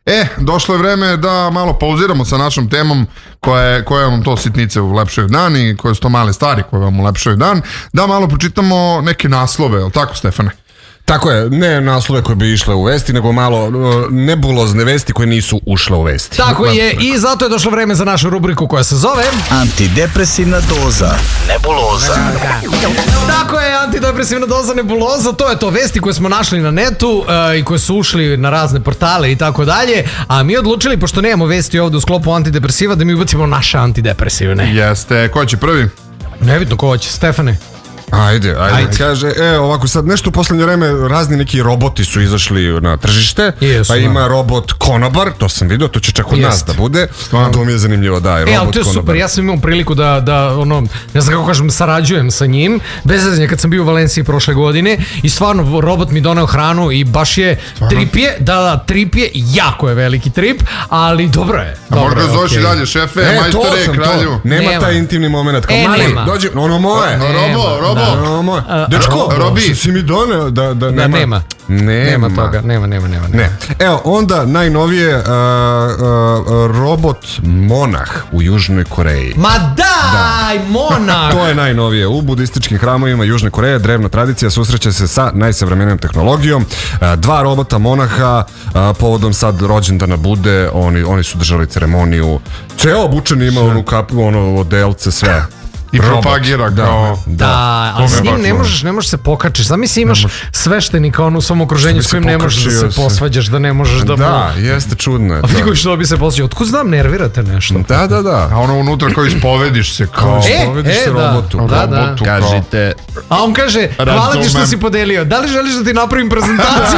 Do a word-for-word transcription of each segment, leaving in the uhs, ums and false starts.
E, došlo je vreme da malo pauziramo sa našom temom koja je, koja vam to sitnice u lepšoj dan i koje su to male stvari koje vam u lepšoj dan, da malo pročitamo neke naslove, je li tako, Stefane? Tako je, ne naslove koje bi išle u vesti, nego malo nebulozne vesti koje nisu ušle u vesti. Tako je, i zato je došlo vreme za našu rubriku koja se zove Antidepresivna doza nebuloza. Tako je, antidepresivna doza nebuloza, to je to, vesti koje smo našli na netu uh, i koje su ušli na razne portale i tako dalje, a mi odlučili, pošto nemamo vesti ovdje u sklopu antidepresiva, da mi ubacimo naše antidepresivne. Jeste, ko će prvi? Nebitno ko će, Stefane. Ajde, ajde, ajde. Kaže, e, ovako sad nešto u poslednje vreme razni neki roboti su izašli na tržište, Jesu, pa ima da. robot konobar, to sam vidio, to će čak od Jest. nas da bude, to mi je zanimljivo, da, je robot E, ali to je konobar. super, ja sam imao priliku da, da ono, ne znam kako kažem, sarađujem sa njim, bez zezanja kad sam bio u Valenciji prošle godine i stvarno robot mi doneo hranu i baš je, stvarno? Trip je, da, da, trip je, jako je veliki trip, ali dobro je. A možda okay. Zoveš i dalje, šefe, e, majstore, kralju. To. Nema, nema taj intimni moment, kao e, mali, nema. dođe, ono moje. No, robo, robo. Da. Ono moje. Dečko, Robi, si mi doneo da, da nema. Da, nema. Nema. Nema toga, nema, nema, nema. Ne. Evo, onda najnovije uh, uh, robot monah u Južnoj Koreji. Ma daj, da. Monah! To je najnovije. U budističkim hramovima Južne Koreje drevna tradicija susreće se sa najsavremenijom tehnologijom. Uh, dva robota monaha uh, povodom sad rođendana Bude, oni, oni su držali ceremoniju. Ceo obučen ima onu kapu, ono odelce, sve. I propagira kao... Da, da, ali s njim ne možeš, ne možeš se pokačiš. Zamisli imaš sveštenika ono u svom okruženju s kojim ne možeš da se posvađaš, da ne možeš da... Da, jeste čudno. A vidi što bi se posvađao. Otkud znam, nervirate nešto. Da, da, da. A ono unutra koji ispovediš se kao... E, ispovediš e, se da. robotu. Da, da. Kažite... A on kaže, hvala ti što si podelio. Da li želiš da ti napravim prezentaciju?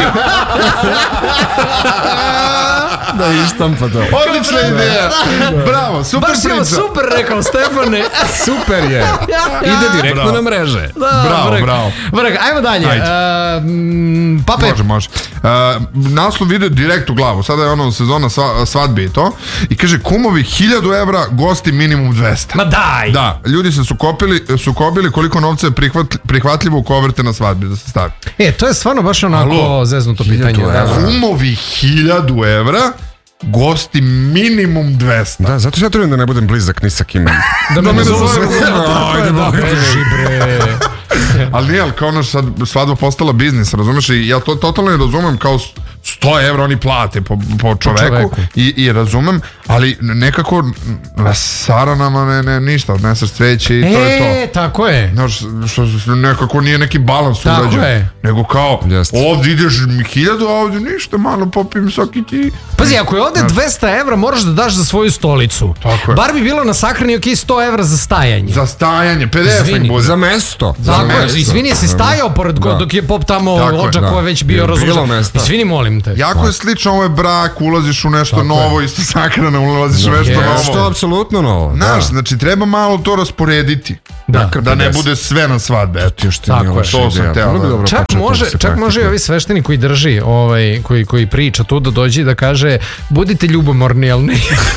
Da ištampa to. Odlična ideja. Bravo, super priča. Baš je super rekao, Stefane. Super je. Ide direktno bravo. Na mreže. Da, bravo, vrk. bravo. Vrk, ajmo dalje. Uh, pape. Može, može. Uh, naslov ide direkt u glavu. Sada je ono sezona sva, svadbe i to. I kaže, kumovi hiljadu evra, gosti minimum dvesta. Ma daj. Da, ljudi se sukopili, sukobili koliko novca je prihvat, prihvatljivo u koverte na svadbi da se stavi. E, to je stvarno baš onako Alo, zeznuto pitanje. Da. Kumovi hiljadu evra, gosti minimum dvesta. Da, zato ja trebam da ne budem blizak ni sa kim. Da me ne zove. Ajde, beži bre. Ali nije, ali kao ono sad svadba postala biznis, razumeš? I ja to totalno ne razumem, kao sto evra oni plate po, po čoveku, po čoveku. I, i razumem, ali nekako na saranama ne, ne, ništa, odneseš cveće i e, to je to. E, tako je. Znaš, što nekako nije neki balans urađen. Je. Nego kao, Just. ovdje ideš mi hiljadu, a ovdje ništa, malo popim soki ti. Pazi, ako je ovdje dvesta evra, moraš da daš za svoju stolicu. Tako je. Bar bi bilo na sahrani ok sto evra za stajanje. Za stajanje, pedeset bude. Za mesto. Tako je, izvini, si stajao pored da. Dok je pop tamo Ođa ko je već bio razužen. Izvini, molim te. Jako je slično, ovo je brak, ulaziš u nešto tako novo, je. Isto sahrana, ulaziš u nešto novo. Što je apsolutno novo. Znaš, znači treba malo to rasporediti. Da, da ne bude sve na svadbe. Eto još ti tako je. To sam teo. Čak može, čak može i ovi sveštenik koji drži, ovaj, koji, koji priča tu da dođe i da kaže budite ljubomorni, ali ne...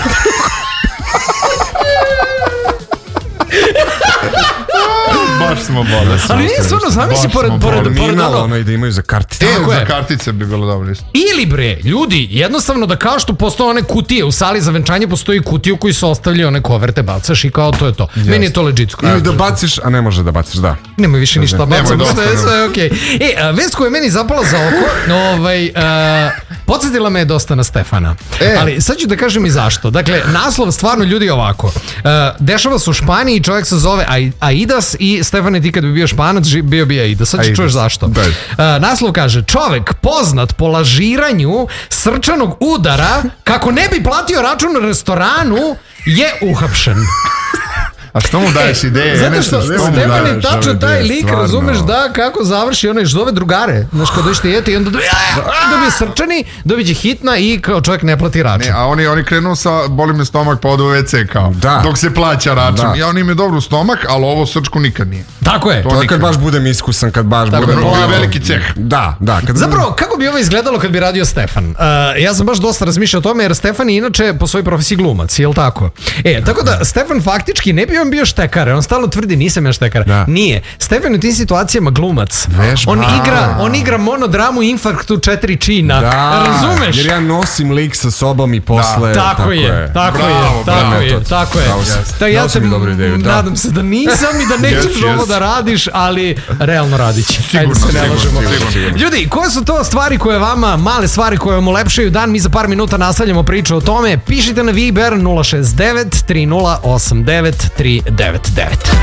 Baš smo bolesni. Ali nije stvarno, zamisli pored pored pored ono i da imaju za kartice. E, za kartice bi bilo dobro isto. Ili bre, ljudi, jednostavno da kao što postoje one kutije u sali za venčanje, postoji kutiju koji su ostavljali one koverte, bacaš i kao to je to. Yes. Meni je to legit. Ili da baciš, a ne može da baciš, da. Nemoj više ništa bacam, sve je sve okej. E, vest koja je meni zapala za oko, ovaj, uh, podsjetila me je dosta na Stefana. E. Ali sad ću da kažem i zašto. Dakle, naslov stvarno ljudi ovako. Uh, dešava se u Španiji, čovjek se zove Aidas i Stefane, ti kad bi bio Španac, bio bi Aidas. Sad ću čuješ zašto. Uh, naslov kaže, čovjek poznat po lažiranju srčanog udara kako ne bi platio račun u restoranu je uhapšen. A što mu daješ ideje? Zato što Stefan je tačno taj lik, stvarno. Razumeš da kako završi onaj zove drugare. Znaš, kad dođete jeti i onda dobije, dobije srčani, dobiđe hitna i kao čovjek ne plati račun. Ne, a oni, oni krenu sa boli me stomak pa ode u ve ce kao, da. Dok se plaća račun. Da. Ja on im je dobro stomak, ali ovo srčku nikad nije. Tako je. To, to je kad baš budem iskusan, kad baš tako budem... Ovo je veliki ceh. Da, da. Kad zapravo, kako bi ovo izgledalo kad bi radio Stefan? Uh, ja sam baš dosta razmišljao o tome, jer Stefan je inače po svojoj profesiji glumac, jel tako? E, tako da Stefan faktički ne bi on bio štekar, on stalno tvrdi nisam ja štekar. Da. Nije. Stefan je u tim situacijama glumac. Vežba. On igra, on igra monodramu Infarkt u četiri čina. Da, razumeš? jer ja nosim lik sa sobom i posle... Tako, tako je, tako Bravo, je, tako bravo. je, tako je. Bravo si. Da, ja Dao si te mi dobru ideju, da. nadam se da nisam i da nećeš Yes, yes. ovo da radiš, ali realno radit će. Ajde se ne sigurno, lažemo. sigurno, sigurno. Ljudi, koje su to stvari koje vama, male stvari koje vam ulepšaju dan, mi za par minuta nastavljamo priču o tome. Pišite na Viber nula šest devet tri nula osam devet tri devet devet.